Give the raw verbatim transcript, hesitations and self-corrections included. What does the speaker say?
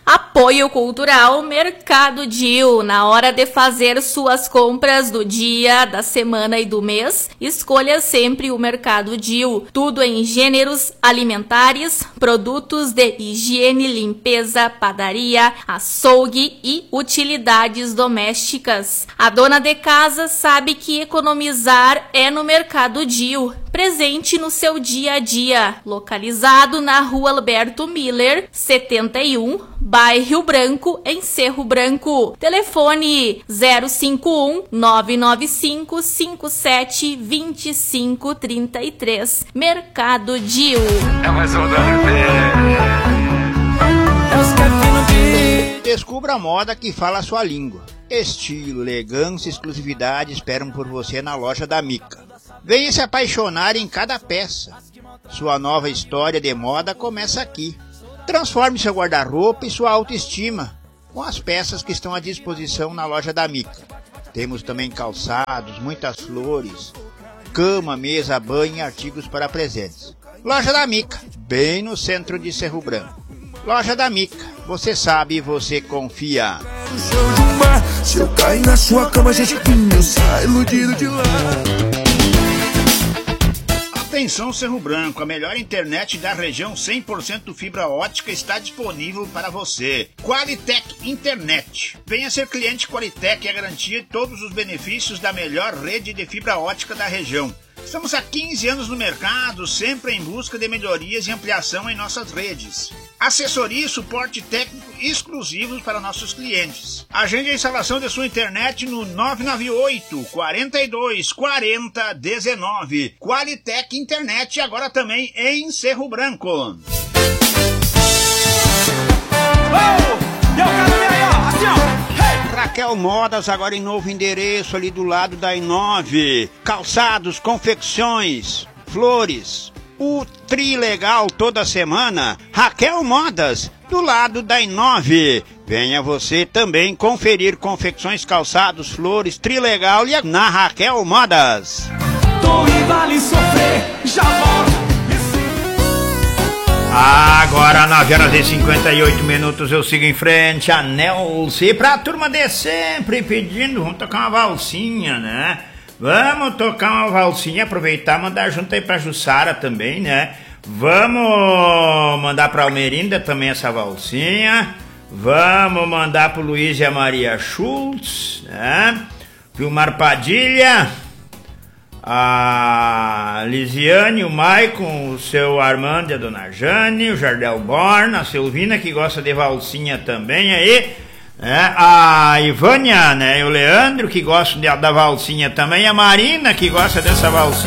Apoio Cultural Mercado Dil. Na hora de fazer suas compras do dia, da semana e do mês, escolha sempre o Mercado Dil. Tudo em gêneros alimentares, produtos de higiene, limpeza, padaria, açougue e utilidades domésticas. A dona de casa sabe que economizar é no Mercado Dil. Presente no seu dia a dia. Localizado na Rua Alberto Miller, setenta e um, bairro Rio Branco, em Cerro Branco. Telefone zero cinco um, nove nove cinco, cinco sete, dois cinco três três. Mercado Dil. É mais um Descubra a moda que fala a sua língua. Estilo, elegância e exclusividade esperam por você na loja da Mica. Venha se apaixonar em cada peça. Sua nova história de moda começa aqui. Transforme seu guarda-roupa e sua autoestima com as peças que estão à disposição na loja da Mica. Temos também calçados, muitas flores, cama, mesa, banho e artigos para presentes. Loja da Mica, bem no centro de Cerro Branco. Loja da Mica, você sabe, você confia. Se eu cair na sua cama, gente, eu saio iludido de lá. Atenção Cerro Branco, a melhor internet da região cem por cento fibra ótica está disponível para você. Qualitec Internet. Venha ser cliente Qualitec e a garantia de todos os benefícios da melhor rede de fibra ótica da região. Estamos há quinze anos no mercado, sempre em busca de melhorias e ampliação em nossas redes. Assessoria e suporte técnico exclusivos para nossos clientes. Agende a instalação de sua internet no nove nove oito, quatro dois, quatro zero um nove. Qualitec Internet, agora também em Cerro Branco. Oh, eu quero ver aí, ó, assim, ó. Raquel Modas, agora em novo endereço, ali do lado da Inove. Calçados, confecções, flores. O Trilegal toda semana. Raquel Modas, do lado da Inove. Venha você também conferir confecções, calçados, flores, Trilegal e na Raquel Modas. Tô e vale sofrer, já volto. Agora, nove horas e cinquenta e oito minutos, eu sigo em frente a Nelson. E pra turma de sempre pedindo, vamos tocar uma valsinha, né? Vamos tocar uma valsinha, aproveitar e mandar junto aí pra Jussara também, né? Vamos mandar pra Almerinda também essa valsinha. Vamos mandar pro Luiz e a Maria Schultz, né? Vilmar Padilha, a Lisiane, o Maicon, o seu Armando e a dona Jane, o Jardel Borna, a Silvina que gosta de valsinha também aí, né? A Ivânia, né? E o Leandro que gosta de, da valsinha também, a Marina que gosta dessa valsinha.